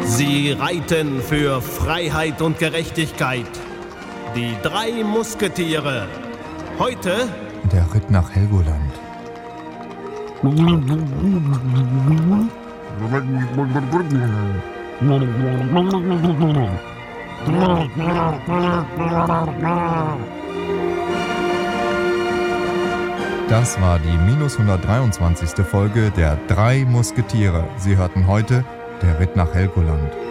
Sie reiten für Freiheit und Gerechtigkeit. Die 3 Musketiere. Heute der Ritt nach Helgoland. Das war die minus 123. Folge der 3 Musketiere. Sie hörten heute der Ritt nach Helgoland.